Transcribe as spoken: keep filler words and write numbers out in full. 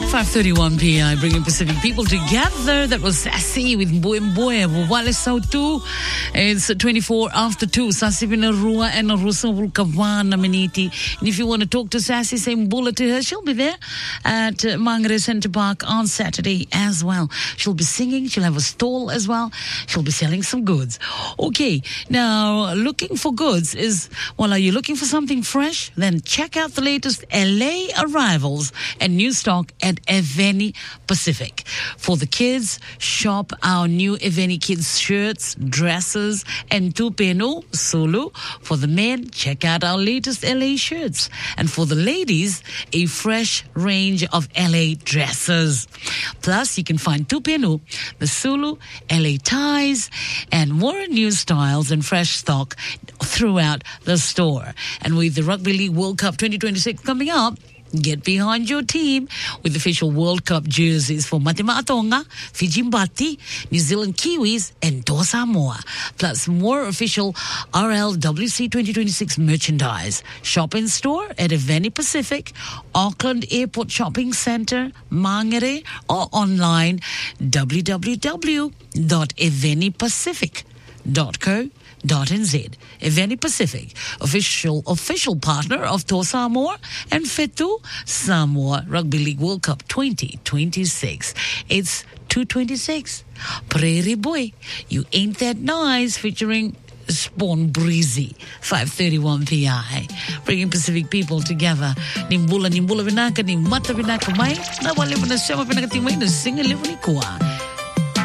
five thirty-one p m, bringing Pacific people together. That was Sassy with Mboe Mboe, Wale Sautu. It's twenty-four after two. Sassy Vinarua and Rusa Vulkawana Miniti. And if you want to talk to Sassy, say Mbula to her. She'll be there at uh, Mangere Centre Park on Saturday as well. She'll be singing. She'll have a stall as well. She'll be selling some goods. Okay, now looking for goods is, well, are you looking for something fresh? Then check out the latest L A arrivals and new stock at Eveni Pacific. For the kids, shop our new Eveni Kids shirts, dresses, and tupenu, sulu. For the men, check out our latest L A shirts. And for the ladies, a fresh range of L A dresses. Plus, you can find tupenu, the sulu, L A ties, and more new styles and fresh stock throughout the store. And with the Rugby League World Cup twenty twenty-six coming up, get behind your team with official World Cup jerseys for Matima Atonga, Fiji Mbati, New Zealand Kiwis, and Toa Samoa. Plus more official R L W C twenty twenty-six merchandise. Shop in store at Eveni Pacific, Auckland Airport Shopping Centre, Mangere, or online w w w dot eveni pacific dot co dot n z. Eveni Pacific, official official partner of Toa Samoa and Fetu Samoa Rugby League World Cup twenty twenty-six. It's two twenty-six. Prairie Boy, You Ain't That Nice, featuring Spawn Breezy, five thirty-one p m, bringing Pacific people together. Nimbula nimbula vinaka, ni mata vinaka mai, na wale vinasema vinaka timai na singa livu ni kuwa.